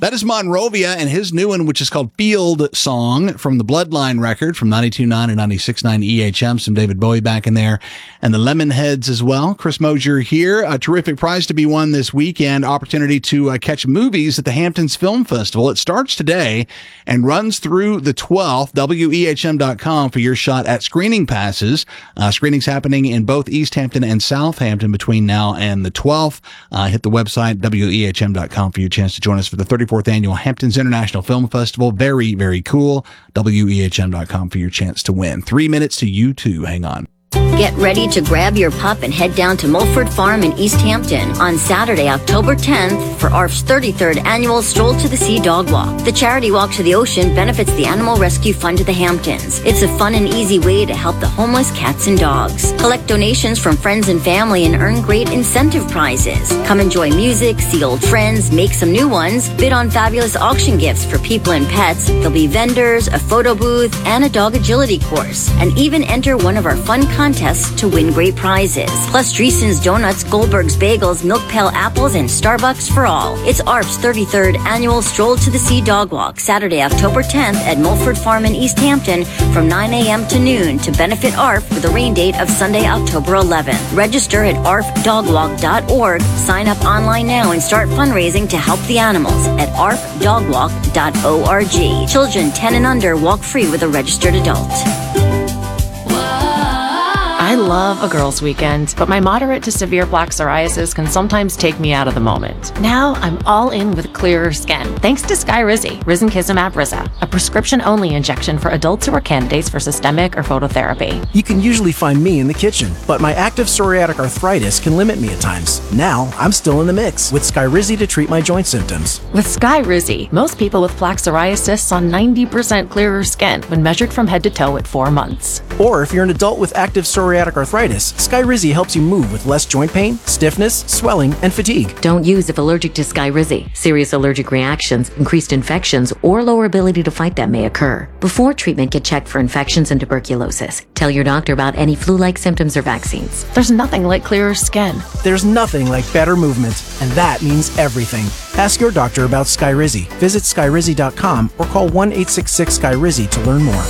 That is Monrovia and his new one, which is called Field Song, from the Bloodline record from 92.9 and 96.9 EHM. Some David Bowie back in there. And the Lemonheads as well. Chris Mosier here. A terrific prize to be won this weekend. Opportunity to catch movies at the Hamptons Film Festival. It starts today and runs through the 12th. WEHM.com for your shot at screening passes. Screenings happening in both East Hampton and Southampton between now and the 12th. Hit the website, WEHM.com, for your chance to join us for the 34th Annual Hamptons International Film Festival. Very, very cool. WEHM.com for your chance to win. 3 minutes to you too. Hang on. Get ready to grab your pup and head down to Mulford Farm in East Hampton on Saturday, October 10th for ARF's 33rd annual Stroll to the Sea Dog Walk. The charity walk to the ocean benefits the Animal Rescue Fund of the Hamptons. It's a fun and easy way to help the homeless cats and dogs. Collect donations from friends and family and earn great incentive prizes. Come enjoy music, see old friends, make some new ones, bid on fabulous auction gifts for people and pets. There'll be vendors, a photo booth, and a dog agility course. And even enter one of our fun contests to win great prizes. Plus Dreesen's Donuts, Goldberg's Bagels, Milk Pail Apples, and Starbucks for all. It's ARF's 33rd annual Stroll to the Sea Dog Walk, Saturday, October 10th at Mulford Farm in East Hampton from 9 a.m. to noon to benefit ARF with a rain date of Sunday, October 11th. Register at arfdogwalk.org. Sign up online now and start fundraising to help the animals at arfdogwalk.org. Children 10 and under walk free with a registered adult. I love a girls' weekend, but my moderate to severe plaque psoriasis can sometimes take me out of the moment. Now I'm all in with clearer skin, thanks to Skyrizi, Risankizumab Riza, a prescription-only injection for adults who are candidates for systemic or phototherapy. You can usually find me in the kitchen, but my active psoriatic arthritis can limit me at times. Now I'm still in the mix with Skyrizi to treat my joint symptoms. With Skyrizi, most people with plaque psoriasis saw 90% clearer skin when measured from head to toe at 4 months. Or if you're an adult with active psoriatic arthritis, Skyrizi helps you move with less joint pain, stiffness, swelling, and fatigue. Don't use if allergic to Skyrizi. Serious allergic reactions, increased infections, or lower ability to fight them may occur. Before treatment, get checked for infections and tuberculosis. Tell your doctor about any flu-like symptoms or vaccines. There's nothing like clearer skin. There's nothing like better movement, and that means everything. Ask your doctor about Skyrizi. Visit Skyrizi.com or call 1-866-SKYRIZI to learn more.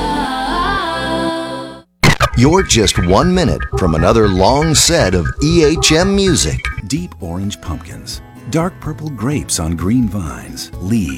You're just 1 minute from another long set of EHM music. Deep orange pumpkins, dark purple grapes on green vines, leaves